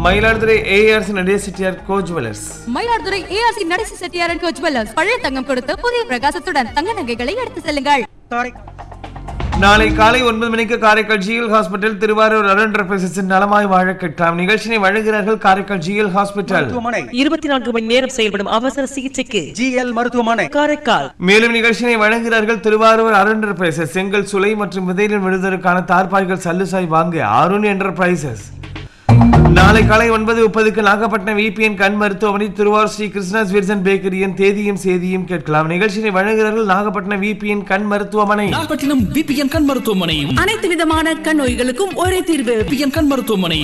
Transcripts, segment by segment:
Mayiladuthurai ARC Natesa Chettiar கோ jewellers. Mayiladuthurai ARC Natesa Chettiar கோ jewellers. பழைய தங்கம் கொடுத்து புதிய பிரகாசத்துடன் தங்க நகைகளை எடுத்து செல்லுங்கள். நாளை காலை 9 மணிக்கு காரைக்கால் ஜிஎல் ஹாஸ்பிட்டல் திருவாரூர் அருண் என்டர்பிரைசஸின் நலமாய் வாழ கேட்கலாம் நிகழ்ச்சியை வழங்குகிறார்கள் காரைக்கால் ஜிஎல் ஹாஸ்பிட்டல். 24 மணி நேரம் செயல்படும் அவசர சிகிச்சைக்கு ஜிஎல் மருத்துவமனை காரைக்கால். மேலும் நிகழ்ச்சியை வழங்குகிறார்கள் திருவாரூர் அருண் என்டர்பிரைசஸ். செங்கல் சுலை மற்றும் விதைகள் விடுதலுக்கான தார்பாய்கள் சல்லுசாய் வாங்க அருண் என்டர்பிரைசஸ். நாளை காலை 9:30 நாகப்பட்டினம் விபிஎன் கண் மருத்துவமனை திருவாரூர் ஸ்ரீ கிருஷ்ணாஸ் விர்சன் பேக்கரியின் தேதியும் சேதியும் கேட்கலாம் நிகழ்ச்சியை வழங்குகிறார்கள் நாகப்பட்டினம் விபிஎன் கண் மருத்துவமனை. நாகப்பட்டினம் விபிஎன் கண் மருத்துவமனை. அனைத்து விதமான கண் நோய்களுக்கும் ஒரே தீர்வு விபிஎன் கண் மருத்துவமனை.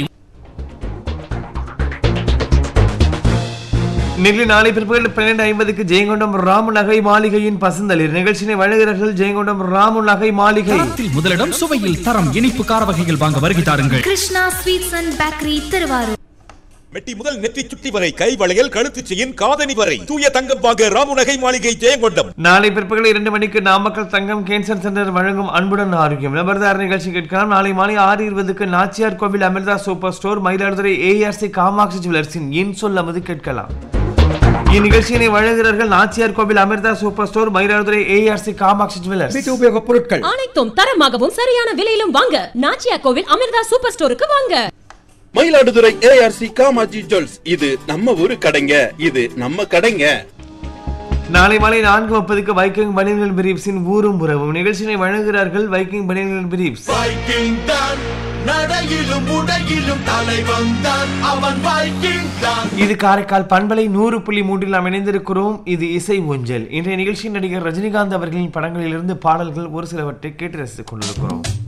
நெகிழி நாளை பிற்பகல் 12:50 ஜெயங்கொண்டம் ராமு நகை மாளிகையின் பசுந்தளிர் நிகழ்ச்சியை வழங்குகிறார்கள் ஜெயங்கொண்டம் ராமு நகை மாளிகை. முதலிடம் சுவையில் தரம் இனிப்பு கார வகைகள் வாங்க வருகை தாருங்கள். Krishna sweets and bakery Thiruvarur. மெட்டி முதல் நெற்றி சுட்டி வரை கை வளையல் கழுத்து செயின் காதணி வரை தூய தங்கம் வாங்க ராமு நகை மாளிகை ஜெயங்கொண்டம். நாளை பிற்பகல் 2 மணிக்கு நாமக்கல் தங்கம் கேன்சர் சென்டர் வழங்கும் அன்புடன் ஆரோக்கியம் நபர்தார நிகழ்ச்சி கேட்கலாம். நாளை மாலை 6:20 நாச்சியார் கோவில் Amrita super store Mayiladuthurai ARC Kamakshi ஜுவல்லர்ஸின் இன்சொல் அமது கேட்கலாம். இந்நிகழ்ச்சியினை வழங்குகிறார்கள் நாச்சியார் கோவில் Amrita super store Mayiladuthurai ARC Kamakshi jewellers. வீட்டு உபயோக பொருட்கள் அனைத்தும் தரமாகவும் சரியான விலையிலும் வாங்க நாச்சியார் கோவில் அமிர்தா சூப்பர் ஸ்டோருக்கு வாங்க. Mayiladuthurai ARC Kamakshi jewels. இது நம்ம ஊரு கடைங்க, இது நம்ம கடைங்க. நாளை மாலை 4:30 வைக்கிங் பனியன்கள் பிரீப்ஸின் ஊரும் உறவும் நிகழ்ச்சியை வழங்குகிறார்கள் வைக்கிங் பனியன்கள் பிரீப்ஸ். வைக்கிங் தான் நடையிலும் உடையிலும் தலைவன் தான் அவன் வைக்கிங் தான். இது காரைக்கால் பண்பலை 100.3 நாம் இணைந்திருக்கிறோம். இது இசை ஊஞ்சல். இன்றைய நிகழ்ச்சியின் நடிகர் ரஜினிகாந்த் அவர்களின் படங்களிலிருந்து பாடல்கள் ஒரு சிலவற்றை கேட்டு ரசித்துக் கொண்டிருக்கிறோம்.